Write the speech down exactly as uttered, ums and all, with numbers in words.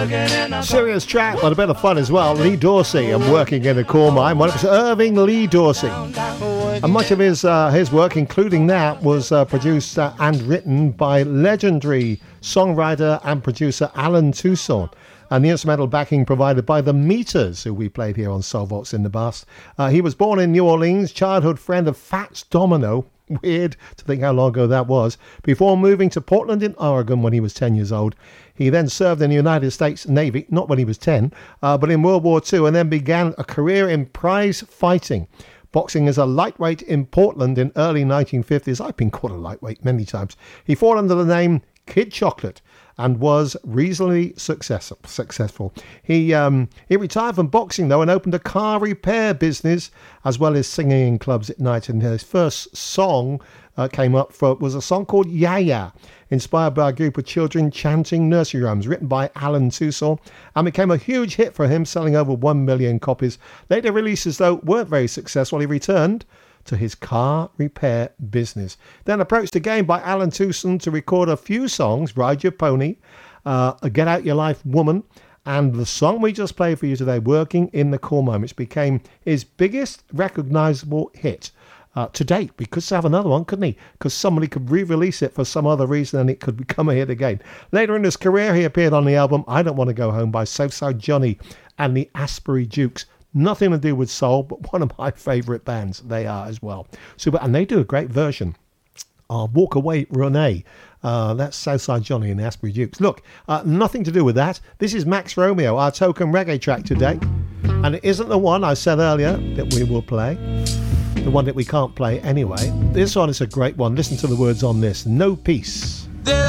Serious track, but a bit of fun as well. Lee Dorsey and Working in a Coal Mine. Well, it was Irving Lee Dorsey. And much of his uh, his work, including that, was uh, produced uh, and written by legendary songwriter and producer Alan Toussaint. And the instrumental backing provided by the Meters, who we played here on Soul Vaults in the past. Uh, he was born in New Orleans, childhood friend of Fats Domino. Weird to think how long ago that was. Before moving to Portland in Oregon when he was ten years old. He then served in the United States Navy, not when he was ten, uh, but in World War Two, and then began a career in prize fighting. Boxing as a lightweight in Portland in early nineteen fifties. I've been called a lightweight many times. He fought under the name Kid Chocolate and was reasonably success- successful. He um, he retired from boxing, though, and opened a car repair business, as well as singing in clubs at night. And his first song uh, came up for was a song called Yaya, inspired by a group of children chanting nursery rhymes, written by Alan Toussaint, and became a huge hit for him, selling over one million copies. Later releases, though, weren't very successful. He returned to his car repair business. Then approached again by Alan Toussaint to record a few songs, Ride Your Pony, uh, Get Out Your Life Woman, and the song we just played for you today, Working in the Coal Mine, which became his biggest recognisable hit uh, to date. We could have another one, couldn't he? Because somebody could re-release it for some other reason and it could become a hit again. Later in his career, he appeared on the album I Don't Want to Go Home by Southside Johnny and the Asbury Jukes. Nothing to do with soul, but one of my favourite bands. They are as well. Super, and they do a great version of Walk Away Renee. Uh, that's Southside Johnny and the Asbury Jukes. Look, uh, nothing to do with that. This is Max Romeo, our token reggae track today. And it isn't the one I said earlier that we will play. The one that we can't play anyway. This one is a great one. Listen to the words on this. No peace.